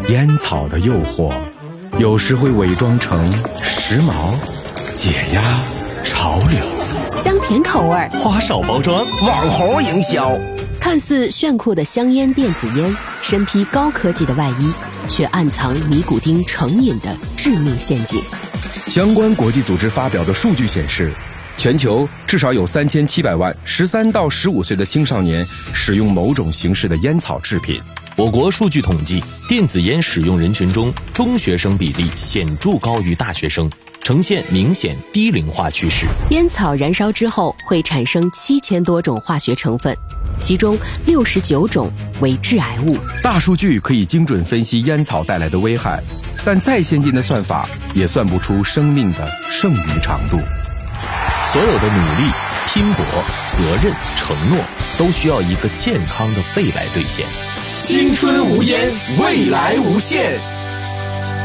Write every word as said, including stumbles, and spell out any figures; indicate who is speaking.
Speaker 1: 烟草的诱惑，有时会伪装成时髦、解压、潮流，
Speaker 2: 香甜口味，
Speaker 3: 花哨包装，网红营销。
Speaker 2: 看似炫酷的香烟电子烟，身披高科技的外衣，却暗藏尼古丁成瘾的致命陷阱。
Speaker 1: 相关国际组织发表的数据显示，全球至少有三千七百万十三到十五岁的青少年使用某种形式的烟草制品。
Speaker 3: 我国数据统计，电子烟使用人群中，中学生比例显著高于大学生，呈现明显低龄化趋势。
Speaker 2: 烟草燃烧之后会产生七千多种化学成分，其中六十九种为致癌物。
Speaker 1: 大数据可以精准分析烟草带来的危害，但再先进的算法也算不出生命的剩余长度。
Speaker 3: 所有的努力、拼搏、责任、承诺，都需要一个健康的肺来兑现。
Speaker 4: 青春无烟，未来无限。